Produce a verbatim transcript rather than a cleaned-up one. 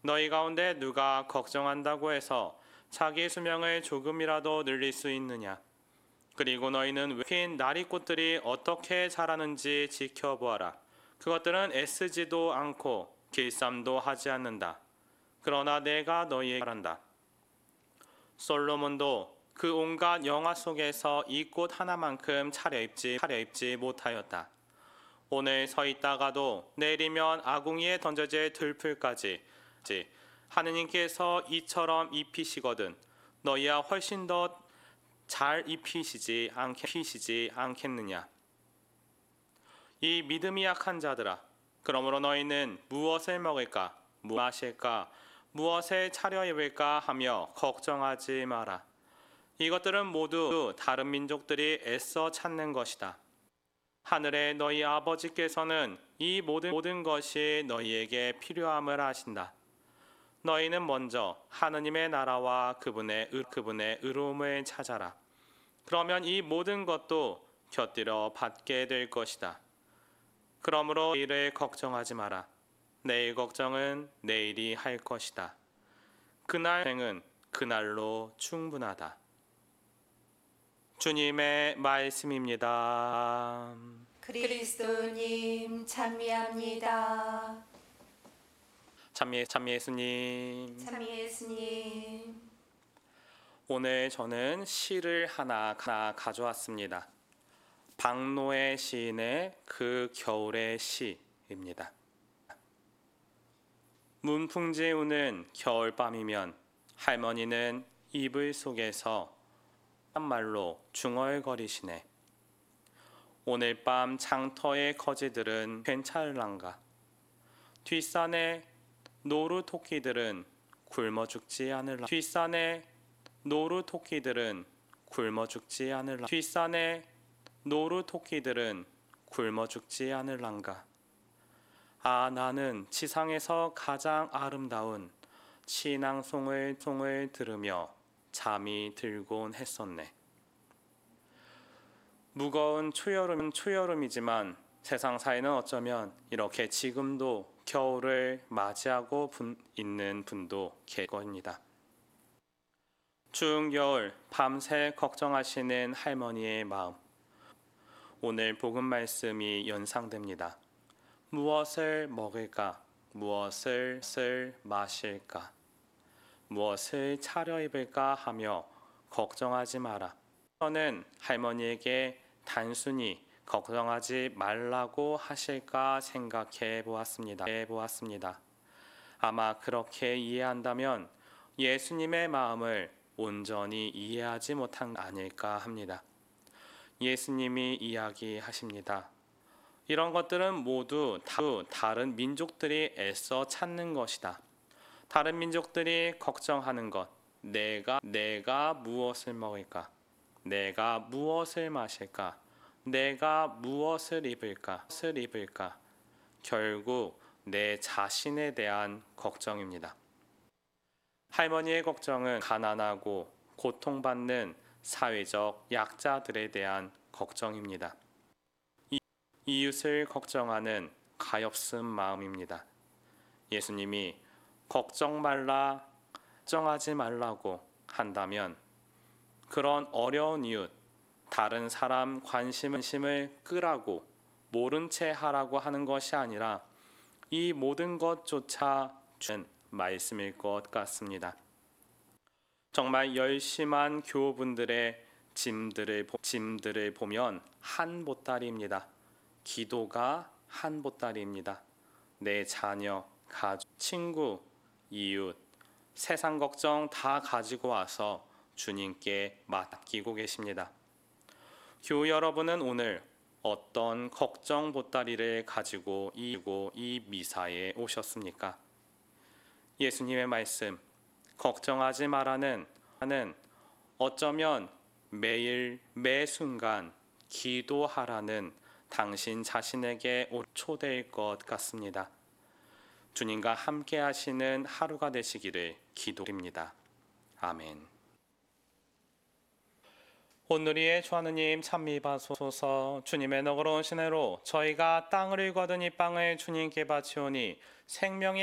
너희 가운데 누가 걱정한다고 해서 자기 수명을 조금이라도 늘릴 수 있느냐? 그리고 너희는 왜 핀 나리꽃들이 어떻게 자라는지 지켜보아라. 그것들은 애쓰지도 않고 길쌈도 하지 않는다. 그러나 내가 너희에게 말한다. 솔로몬도 그 온갖 영화 속에서 이 꽃 하나만큼 차려입지, 차려입지 못하였다. 오늘 서 있다가도 내일이면 아궁이에 던져질 들풀까지 하느님께서 이처럼 입히시거든 너희야 훨씬 더 잘 입히시지 않겠, 않겠느냐. 이 믿음이 약한 자들아, 그러므로 너희는 무엇을 먹을까, 무엇을 마실까, 무엇을 차려입을까 하며 걱정하지 마라. 이것들은 모두 다른 민족들이 애써 찾는 것이다. 하늘의 너희 아버지께서는 이 모든, 모든 것이 너희에게 필요함을 아신다. 너희는 먼저 하느님의 나라와 그분의, 그분의 의로움을 찾아라. 그러면 이 모든 것도 곁들여 받게 될 것이다. 그러므로 내일을 걱정하지 마라. 내일 걱정은 내일이 할 것이다. 그날 생은 그날로 충분하다. 주님의 말씀입니다. 그리스도님 찬미합니다. 참미, 참미 예수님. 참미 예수님. 오늘 저는 시를 하나, 하나 가져왔습니다. 박노해 시인의 그 겨울의 시입니다. 문풍지 우는 겨울밤이면 할머니는 이불 속에서 말로 중얼거리시네. 오늘 밤 장터의 거지들은 괜찮을란가? 뒷산의 노루 토끼들은 굶어 죽지 않을라. 뒷산의 노루 토끼들은 굶어 죽지 않을라. 뒷산의 노루 토끼들은 굶어 죽지 않을란가. 아, 나는 지상에서 가장 아름다운 신앙송을 송을 들으며 잠이 들곤 했었네. 무거운 초여름, 초여름이지만 세상 사이는 어쩌면 이렇게 지금도 겨울을 맞이하고 분, 있는 분도 계실 겁니다. 추운 겨울 밤새 걱정하시는 할머니의 마음, 오늘 복음 말씀이 연상됩니다. 무엇을 먹을까? 무엇을 마실까? 무엇을 차려입을까 하며 걱정하지 마라. 저는 할머니에게 단순히 걱정하지 말라고 하실까 생각해 보았습니다. 해 보았습니다. 아마 그렇게 이해한다면 예수님의 마음을 온전히 이해하지 못한 게 아닐까 합니다. 예수님이 이야기하십니다. 이런 것들은 모두 다른 민족들이 애써 찾는 것이다. 다른 민족들이 걱정하는 것, 내가 내가 무엇을 먹을까? 내가 무엇을 마실까? 내가 무엇을 입을까? 무엇을 입을까? 결국 내 자신에 대한 걱정입니다. 할머니의 걱정은 가난하고 고통받는 사회적 약자들에 대한 걱정입니다. 이웃을 걱정하는 가엾은 마음입니다. 예수님이 걱정 말라, 걱정하지 말라고 한다면 그런 어려운 이웃, 다른 사람 관심을 끄라고 모른 채 하라고 하는 것이 아니라 이 모든 것조차 주는 말씀일 것 같습니다. 정말 열심한 교우분들의 짐들을, 짐들을 보면 한 보따리입니다. 기도가 한 보따리입니다. 내 자녀, 가족, 친구, 이웃, 세상 걱정 다 가지고 와서 주님께 맡기고 계십니다. 교우 여러분은 오늘 어떤 걱정 보따리를 가지고 이, 이 미사에 오셨습니까? 예수님의 말씀, 걱정하지 말라는 어쩌면 매일 매 순간 기도하라는 당신 자신에게 초대일 것 같습니다. 주님과 함께 하시는 하루가 되시기를 기도드립니다. 아멘. 오늘의 주 하느님 찬미 받소서. 주님의 너그러운 시내로 저희가 땅을 거둔 이 빵을 주님께 바치오니 생명의